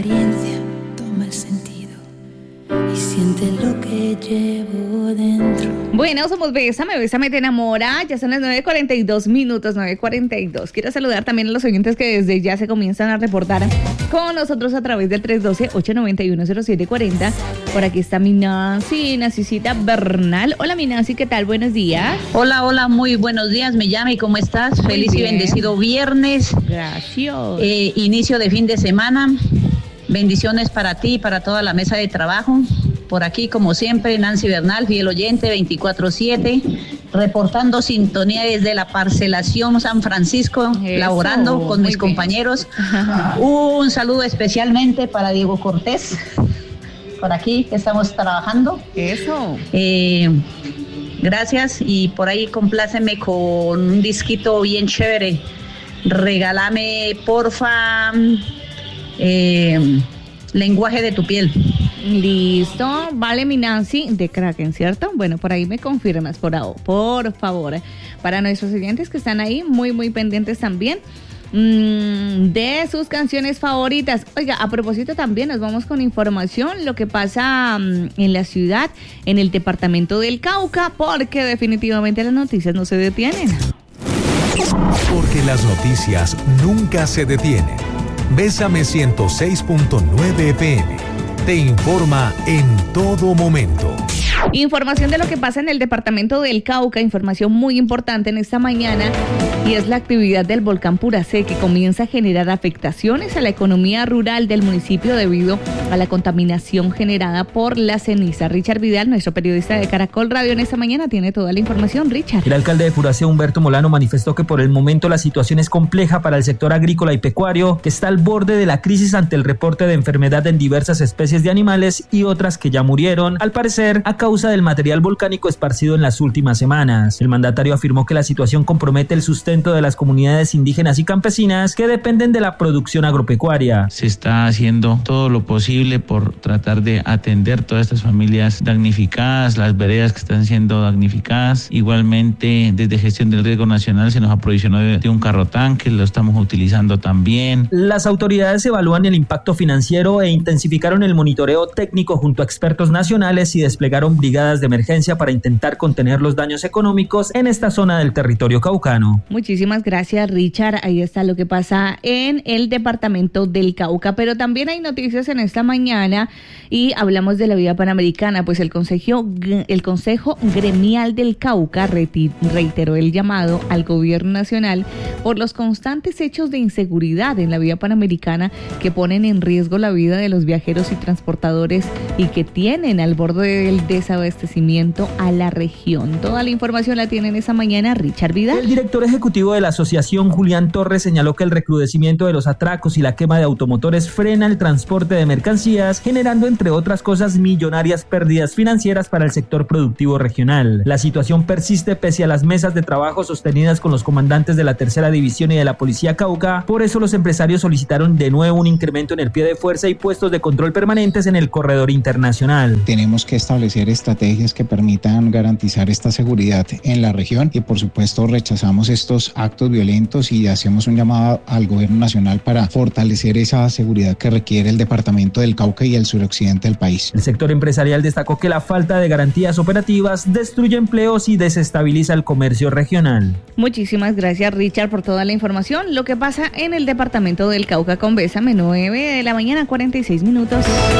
experiencia toma el sentido y siente lo que llevo dentro. Bueno, somos Bésame, Bésame te enamora. Ya son las 9:42 minutos, 9:42. Quiero saludar también a los oyentes que desde ya se comienzan a reportar con nosotros a través del 312-891-0740. Por aquí está mi Nancycita Bernal. Hola, mi Nancy, ¿qué tal? Buenos días. Hola, muy buenos días, Millame, ¿cómo estás? Muy Feliz bien. y bendecido viernes. Gracias. Inicio de fin de semana. Bendiciones para ti y para toda la mesa de trabajo. Por aquí, como siempre, Nancy Bernal, fiel oyente, 24/7, reportando sintonía desde la parcelación San Francisco, Eso, laborando con mis muy bien. compañeros. Un saludo especialmente para Diego Cortés, por aquí que estamos trabajando. Eso. Gracias, y por ahí compláceme con un disquito bien chévere. Regálame, porfa, Lenguaje de tu piel. Listo. Vale, mi Nancy, de Kraken, ¿cierto? Bueno, por ahí me confirmas, por favor. Para nuestros oyentes que están ahí, muy, muy pendientes también de sus canciones favoritas. Oiga, a propósito también nos vamos con información, lo que pasa en la ciudad, en el departamento del Cauca, porque definitivamente las noticias no se detienen. Porque las noticias nunca se detienen. Bésame 106.9 FM. Te informa en todo momento. Información de lo que pasa en el departamento del Cauca, información muy importante en esta mañana, y es la actividad del volcán Puracé, que comienza a generar afectaciones a la economía rural del municipio debido a la contaminación generada por la ceniza. Richard Vidal, nuestro periodista de Caracol Radio, en esta mañana tiene toda la información. Richard. El alcalde de Puracé, Humberto Molano, manifestó que por el momento la situación es compleja para el sector agrícola y pecuario, que está al borde de la crisis ante el reporte de enfermedad en diversas especies de animales y otras que ya murieron, al parecer a causa del material volcánico esparcido en las últimas semanas. El mandatario afirmó que la situación compromete el sustento de las comunidades indígenas y campesinas que dependen de la producción agropecuaria. Se está haciendo todo lo posible por tratar de atender todas estas familias damnificadas, las veredas que están siendo damnificadas. Igualmente, desde Gestión del Riesgo Nacional se nos aprovisionó de un carro tanque, lo estamos utilizando también. Las autoridades evalúan el impacto financiero e intensificaron el monitoreo técnico junto a expertos nacionales y desplegaron brigadas de emergencia para intentar contener los daños económicos en esta zona del territorio caucano. Muchísimas gracias, Richard. Ahí está lo que pasa en el departamento del Cauca. Pero también hay noticias en esta mañana y hablamos de la vía panamericana, pues el Consejo Gremial del Cauca reiteró el llamado al gobierno nacional por los constantes hechos de inseguridad en la vía panamericana que ponen en riesgo la vida de los viajeros y transportadores y que tienen al borde del desabastecimiento a la región. Toda la información la tienen esta mañana Richard Vidal. El director ejecutivo de la asociación, Julián Torres, señaló que el recrudecimiento de los atracos y la quema de automotores frena el transporte de mercancías, generando, entre otras cosas, millonarias pérdidas financieras para el sector productivo regional. La situación persiste pese a las mesas de trabajo sostenidas con los comandantes de la Tercera División y de la Policía Cauca. Por eso los empresarios solicitaron de nuevo un incremento en el pie de fuerza y puestos de control permanentes en el corredor internacional. Tenemos que establecer estrategias que permitan garantizar esta seguridad en la región y, por supuesto, rechazamos estos actos violentos y hacemos un llamado al gobierno nacional para fortalecer esa seguridad que requiere el departamento del Cauca y el suroccidente del país. El sector empresarial destacó que la falta de garantías operativas destruye empleos y desestabiliza el comercio regional. Muchísimas gracias, Richard, por toda la información. Lo que pasa en el departamento del Cauca con Bésame, 9 de la mañana, 46 minutos.